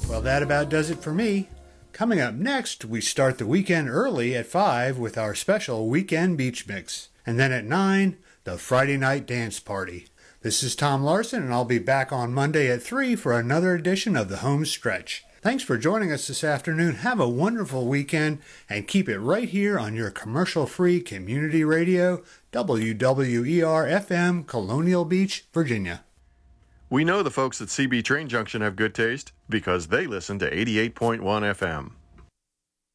Well, that about does it for me. Coming up next, we start the weekend early at 5 with our special Weekend Beach Mix. And then at 9, the Friday Night Dance Party. This is Tom Larson, and I'll be back on Monday at 3 for another edition of the Home Stretch. Thanks for joining us this afternoon. Have a wonderful weekend, and keep it right here on your commercial-free community radio, WWER-FM, Colonial Beach, Virginia. We know the folks at CB Train Junction have good taste because they listen to 88.1 FM.